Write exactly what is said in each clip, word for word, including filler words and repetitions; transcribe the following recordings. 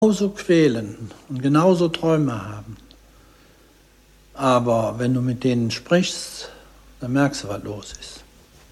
genauso quälen und genauso Träume haben. Aber wenn du mit denen sprichst, dann merkst du, was los ist.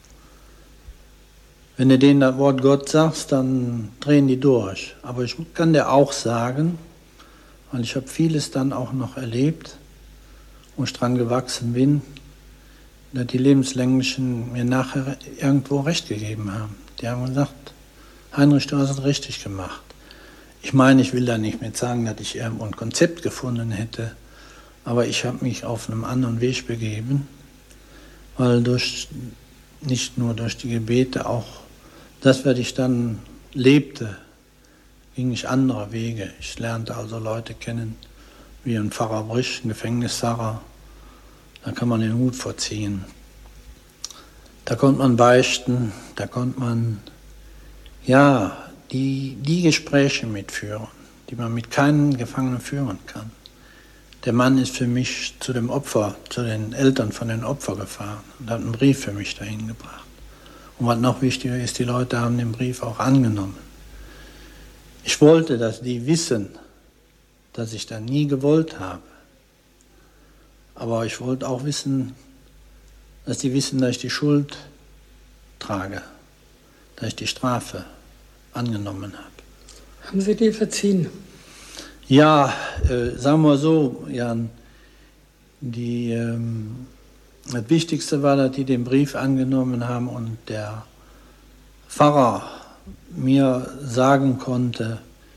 Wenn du denen das Wort Gott sagst, dann drehen die durch. Aber ich kann dir auch sagen, weil ich habe vieles dann auch noch erlebt, wo ich dran gewachsen bin, dass die Lebenslänglichen mir nachher irgendwo recht gegeben haben. Die haben gesagt, Heinrich, du hast es richtig gemacht. Ich meine, ich will da nicht mit sagen, dass ich irgendwo ein Konzept gefunden hätte, aber ich habe mich auf einem anderen Weg begeben, weil durch, nicht nur durch die Gebete, auch das, was ich dann lebte, ging ich andere Wege. Ich lernte also Leute kennen, wie ein Pfarrer Brisch, ein Gefängnispfarrer. Da kann man den Hut vorziehen. Da konnte man beichten, da konnte man, ja, die, die Gespräche mitführen, die man mit keinem Gefangenen führen kann. Der Mann ist für mich zu dem Opfer, zu den Eltern von den Opfern gefahren und hat einen Brief für mich dahin gebracht. Und was noch wichtiger ist, die Leute haben den Brief auch angenommen. Ich wollte, dass die wissen, dass ich das nie gewollt habe. Aber ich wollte auch wissen, dass die wissen, dass ich die Schuld trage, dass ich die Strafe angenommen habe. Haben Sie dir verziehen? Ja, äh, sagen wir so, Jan, die, ähm, das Wichtigste war, dass die den Brief angenommen haben und der Pfarrer mir sagen konnte,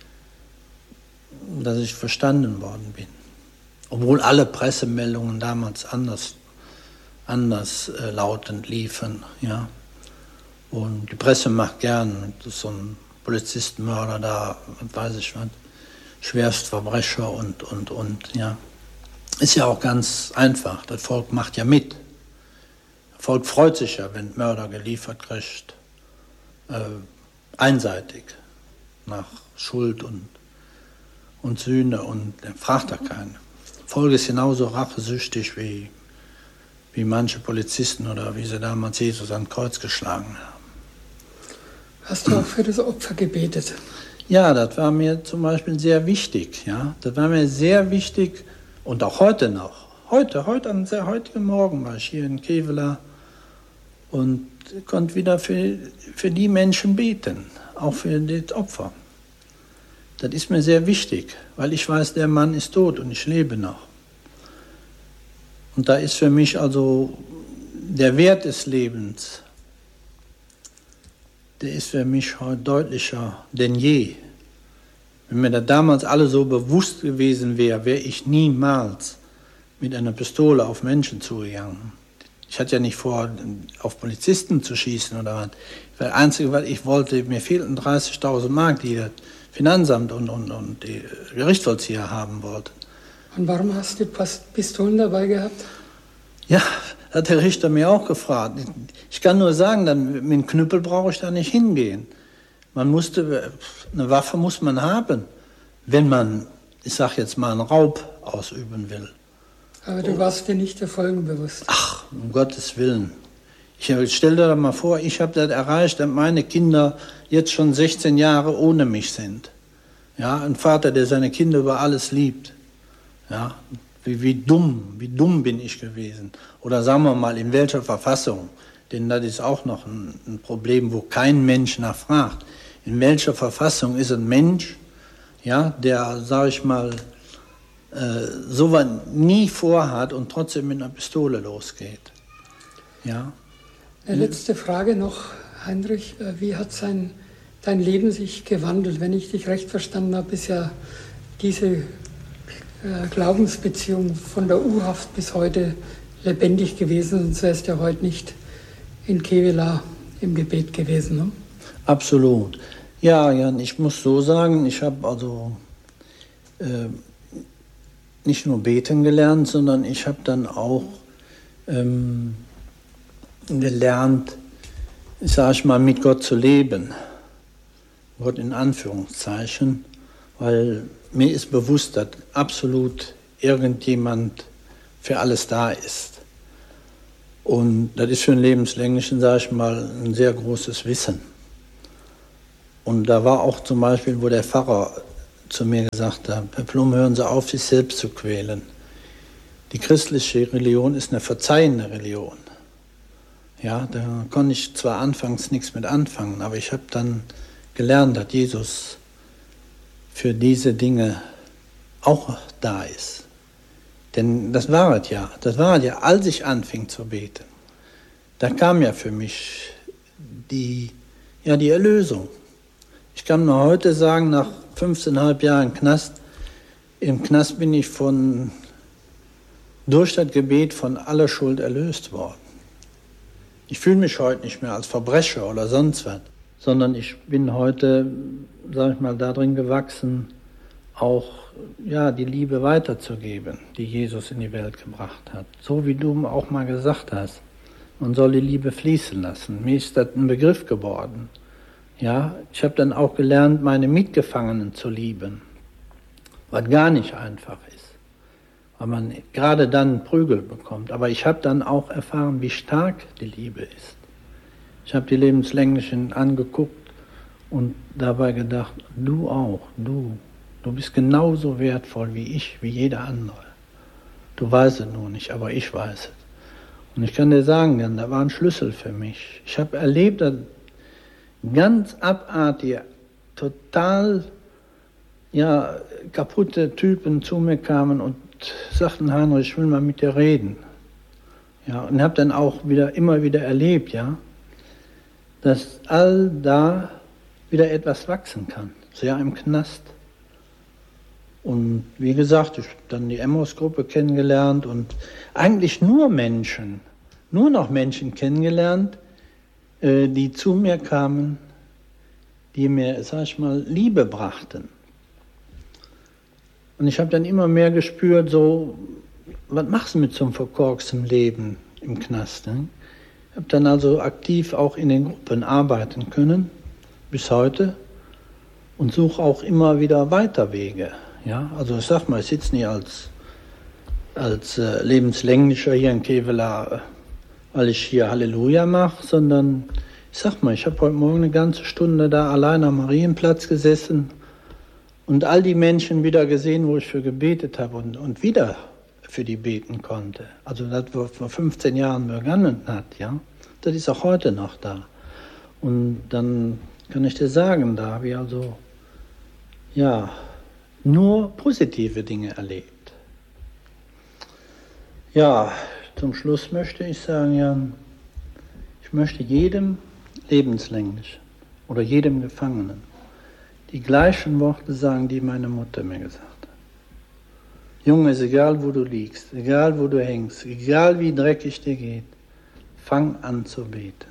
dass ich verstanden worden bin. Obwohl alle Pressemeldungen damals anders, anders äh, lautend liefen. Ja. Und die Presse macht gern so ein Polizistenmörder da, weiß ich was, Schwerstverbrecher und, und, und, ja. Ist ja auch ganz einfach, das Volk macht ja mit. Das Volk freut sich ja, wenn Mörder geliefert kriegt, äh, einseitig, nach Schuld und, und Sühne und dann fragt er keinen. Das Volk ist genauso rachesüchtig wie, wie manche Polizisten oder wie sie damals Jesus ans Kreuz geschlagen haben. Hast du auch für das Opfer gebetet? Ja, das war mir zum Beispiel sehr wichtig. Ja? Das war mir sehr wichtig und auch heute noch. Heute, heute am sehr heutigen Morgen war ich hier in Kevela und konnte wieder für, für die Menschen beten, auch für das Opfer. Das ist mir sehr wichtig, weil ich weiß, der Mann ist tot und ich lebe noch. Und da ist für mich also der Wert des Lebens, der ist für mich heute deutlicher denn je. Wenn mir das damals alle so bewusst gewesen wäre, wäre ich niemals mit einer Pistole auf Menschen zugegangen. Ich hatte ja nicht vor, auf Polizisten zu schießen oder was. Das Einzige, was ich wollte, mir fehlten dreißigtausend Mark, die das Finanzamt und, und, und die Gerichtsvollzieher haben wollten. Und warum hast du Pistolen dabei gehabt? Ja, hat der Richter mir auch gefragt. Ich kann nur sagen, dann, mit dem Knüppel brauche ich da nicht hingehen. Man musste, eine Waffe muss man haben, wenn man, ich sag jetzt mal, einen Raub ausüben will. Aber du warst dir nicht der Folgen bewusst. Ach, um Gottes Willen. Ich stell dir mal vor, ich habe das erreicht, dass meine Kinder jetzt schon sechzehn Jahre ohne mich sind. Ja, ein Vater, der seine Kinder über alles liebt. Ja, wie, wie dumm, wie dumm bin ich gewesen. Oder sagen wir mal, in welcher Verfassung. Denn das ist auch noch ein, ein Problem, wo kein Mensch nachfragt. In welcher Verfassung ist ein Mensch, ja, der, sage ich mal, äh, sowas nie vorhat und trotzdem mit einer Pistole losgeht. Ja. Eine letzte Frage noch, Heinrich. Wie hat sein, dein Leben sich gewandelt? Wenn ich dich recht verstanden habe, ist ja diese äh, Glaubensbeziehung von der U-Haft bis heute lebendig gewesen, sonst wärst du ja heute nicht in Kevela im Gebet gewesen. Ne? Absolut. Ja, Jan, ich muss so sagen, ich habe also äh, nicht nur beten gelernt, sondern ich habe dann auch ähm, gelernt, sage ich mal, mit Gott zu leben. Gott in Anführungszeichen, weil mir ist bewusst, dass absolut irgendjemand für alles da ist. Und das ist für einen Lebenslänglichen, sage ich mal, ein sehr großes Wissen. Und da war auch zum Beispiel, wo der Pfarrer zu mir gesagt haben, Herr Blum, hören Sie auf, sich selbst zu quälen. Die christliche Religion ist eine verzeihende Religion. Ja, da konnte ich zwar anfangs nichts mit anfangen, aber ich habe dann gelernt, dass Jesus für diese Dinge auch da ist. Denn das war es ja, das war es ja, als ich anfing zu beten. Da kam ja für mich die, ja, die Erlösung. Ich kann nur heute sagen, nach fünfzehneinhalb Jahren Knast, im Knast bin ich von, durch das Gebet von aller Schuld erlöst worden. Ich fühle mich heute nicht mehr als Verbrecher oder sonst was, sondern ich bin heute, sag ich mal, darin gewachsen, auch ja, die Liebe weiterzugeben, die Jesus in die Welt gebracht hat. So wie du auch mal gesagt hast, man soll die Liebe fließen lassen. Mir ist das ein Begriff geworden. Ja, ich habe dann auch gelernt, meine Mitgefangenen zu lieben, was gar nicht einfach ist, weil man gerade dann Prügel bekommt. Aber ich habe dann auch erfahren, wie stark die Liebe ist. Ich habe die Lebenslänglichen angeguckt und dabei gedacht, du auch, du, du bist genauso wertvoll wie ich, wie jeder andere. Du weißt es nur nicht, aber ich weiß es. Und ich kann dir sagen, denn da war ein Schlüssel für mich. Ich habe erlebt, dass ganz abartige, total ja, kaputte Typen zu mir kamen und sagten, Heinrich, ich will mal mit dir reden. Ja, und habe dann auch wieder immer wieder erlebt, ja, dass all da wieder etwas wachsen kann. So ja im Knast. Und wie gesagt, ich habe dann die Emmaus-Gruppe kennengelernt und eigentlich nur Menschen, nur noch Menschen kennengelernt, die zu mir kamen, die mir, sag ich mal, Liebe brachten. Und ich habe dann immer mehr gespürt, so, was machst du mit so einem verkorksten Leben im Knast? Ne? Ich habe dann also aktiv auch in den Gruppen arbeiten können, bis heute, und suche auch immer wieder Weiterwege. Ja? Also ich sag mal, ich sitze nicht als, als äh, Lebenslänglicher hier in Kevela, weil ich hier Halleluja mache, sondern ich sag mal, ich habe heute Morgen eine ganze Stunde da allein am Marienplatz gesessen und all die Menschen wieder gesehen, wo ich für gebetet habe und, und wieder für die beten konnte. Also das, was vor fünfzehn Jahren begonnen hat, ja, das ist auch heute noch da. Und dann kann ich dir sagen, da habe ich also, ja, nur positive Dinge erlebt. Ja, zum Schluss möchte ich sagen, ja, ich möchte jedem lebenslänglich oder jedem Gefangenen die gleichen Worte sagen, die meine Mutter mir gesagt hat. Junge, ist egal, wo du liegst, egal, wo du hängst, egal, wie dreckig dir geht, fang an zu beten.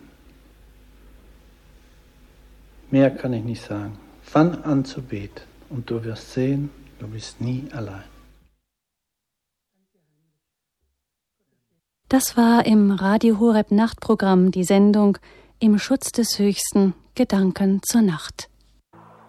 Mehr kann ich nicht sagen. Fang an zu beten und du wirst sehen, du bist nie allein. Das war im Radio Horeb Nachtprogramm die Sendung Im Schutz des Höchsten, Gedanken zur Nacht.